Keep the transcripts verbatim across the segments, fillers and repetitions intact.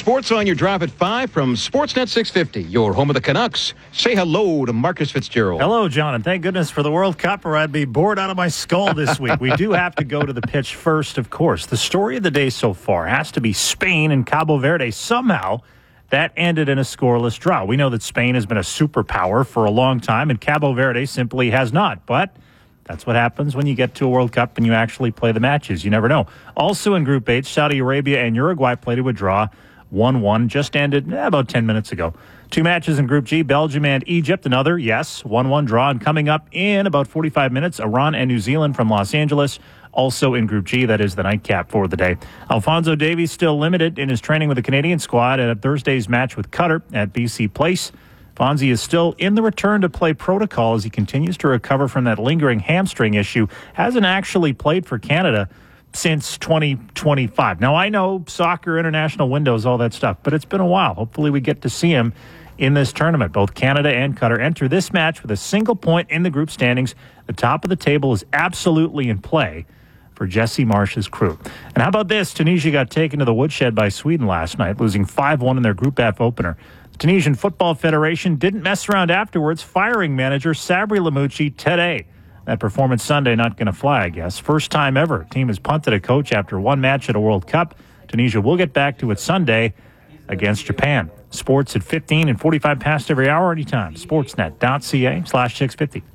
Sports on your drive at five from Sportsnet six fifty, your home of the Canucks. Say hello to Marcus Fitzgerald. Hello, John, and thank goodness for the World Cup, or I'd be bored out of my skull this week. We do have to go to the pitch first, of course. The story of the day so far has to be Spain and Cabo Verde. Somehow, that ended in a scoreless draw. We know that Spain has been a superpower for a long time, and Cabo Verde simply has not. But that's what happens when you get to a World Cup and you actually play the matches. You never know. Also in Group H, Saudi Arabia and Uruguay played a draw. one one just ended eh, about ten minutes ago. Two matches in Group G, Belgium and Egypt. Another, yes, one one draw. And coming up in about forty-five minutes, Iran and New Zealand from Los Angeles. Also in Group G, that is the nightcap for the day. Alphonso Davies still limited in his training with the Canadian squad at Thursday's match with Qatar at B C Place. Fonzie is still in the return-to-play protocol as he continues to recover from that lingering hamstring issue. Hasn't actually played for Canada since twenty twenty-five. Now, I know soccer, international windows, all that stuff, but it's been a while. Hopefully we get to see him in this tournament. Both Canada and Qatar enter this match with a single point in the group standings. The top of the table is absolutely in play for Jesse Marsh's crew. And how about this? Tunisia got taken to the woodshed by Sweden last night, losing five one in their Group F opener. The Tunisian Football Federation didn't mess around afterwards, firing manager Sabri Lamouchi today. That performance Sunday not going to fly, I guess. First time ever. The team has punted a coach after one match at a World Cup. Tunisia will get back to it Sunday against Japan. Sports at fifteen and forty-five past every hour anytime. Sportsnet.ca slash 650.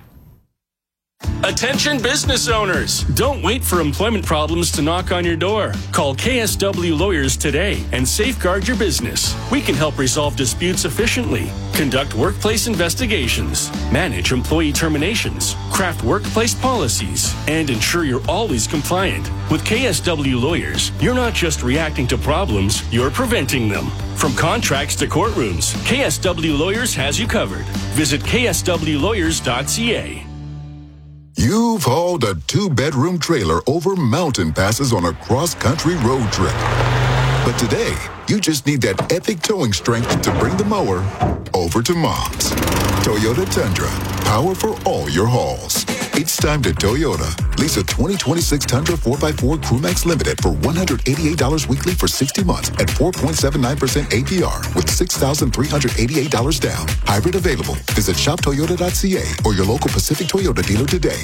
Attention business owners. Don't wait for employment problems to knock on your door. Call K S W Lawyers today and safeguard your business. We can help resolve disputes efficiently, conduct workplace investigations, manage employee terminations, craft workplace policies, and ensure you're always compliant. With K S W Lawyers, you're not just reacting to problems, you're preventing them. From contracts to courtrooms, K S W Lawyers has you covered. Visit K S W lawyers dot c a. You've hauled a two-bedroom trailer over mountain passes on a cross-country road trip. But today, you just need that epic towing strength to bring the mower over to Mom's. Toyota Tundra, power for all your hauls. It's time to Toyota. Lease a twenty twenty-six Tundra four by four Crewmax Limited for one hundred eighty-eight dollars weekly for sixty months at four point seven nine percent A P R with six thousand three hundred eighty-eight dollars down. Hybrid available. Visit shop toyota dot c a or your local Pacific Toyota dealer today.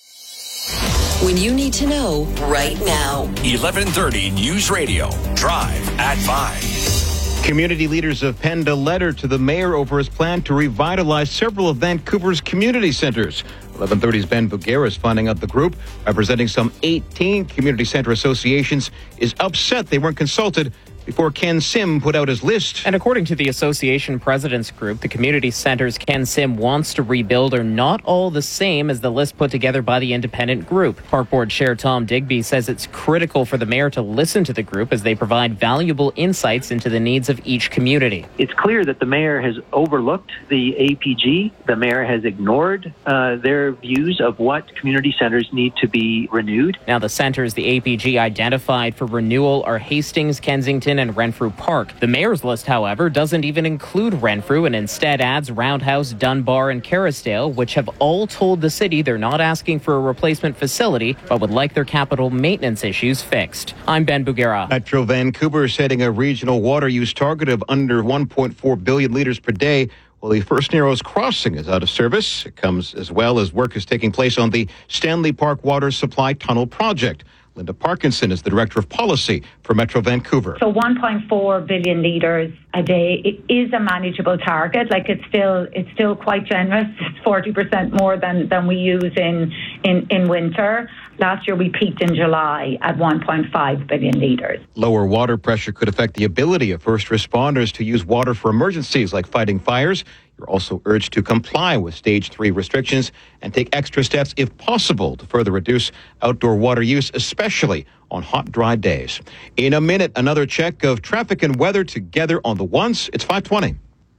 When you need to know right now. eleven thirty News Radio. Drive at five. Community leaders have penned a letter to the mayor over his plan to revitalize several of Vancouver's community centers. eleven thirty's Ben Bugera is finding out the group, representing some eighteen community center associations, is upset they weren't consulted before Ken Sim put out his list. And according to the association president's group, the community centers Ken Sim wants to rebuild are not all the same as the list put together by the independent group. Park Board Chair Tom Digby says it's critical for the mayor to listen to the group as they provide valuable insights into the needs of each community. It's clear that the mayor has overlooked the A P G. The mayor has ignored uh, their views of what community centers need to be renewed. Now, the centers the A P G identified for renewal are Hastings, Kensington, and Renfrew Park. The mayor's list, however, doesn't even include Renfrew and instead adds Roundhouse, Dunbar, and Kerrisdale, which have all told the city they're not asking for a replacement facility, but would like their capital maintenance issues fixed. I'm Ben Bugera. Metro Vancouver is setting a regional water use target of under one point four billion litres per day. Well, the First Narrows Crossing is out of service. It comes as well as work is taking place on the Stanley Park Water Supply Tunnel Project. Linda Parkinson is the Director of Policy for Metro Vancouver. So one point four billion litres a day, it is a manageable target. Like it's still it's still quite generous. It's forty percent more than, than we use in, in, in winter. Last year we peaked in July at one point five billion litres. Lower water pressure could affect the ability of first responders to use water for emergencies like fighting fires. You're also urged to comply with stage three restrictions and take extra steps if possible to further reduce outdoor water use, especially on hot, dry days. In a minute, another check of traffic and weather together on the ones. It's five twenty.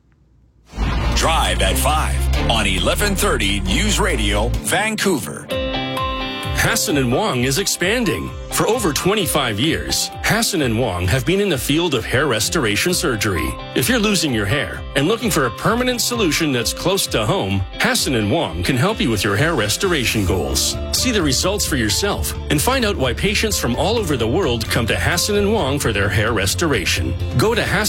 Drive at five on eleven thirty News Radio, Vancouver. Hassan and Wong is expanding. For over twenty-five years, Hassan and Wong have been in the field of hair restoration surgery. If you're losing your hair and looking for a permanent solution that's close to home, Hassan and Wong can help you with your hair restoration goals. See the results for yourself and find out why patients from all over the world come to Hassan and Wong for their hair restoration. Go to Hassan